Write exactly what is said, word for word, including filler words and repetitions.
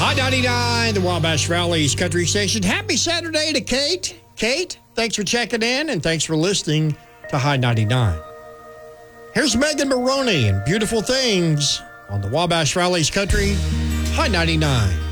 High ninety-nine, the Wabash Valley's country station. Happy Saturday to Kate. Kate, thanks for checking in, and thanks for listening to High ninety-nine. Here's Megan Maroney and Beautiful Things on the Wabash Valley's country, High ninety-nine.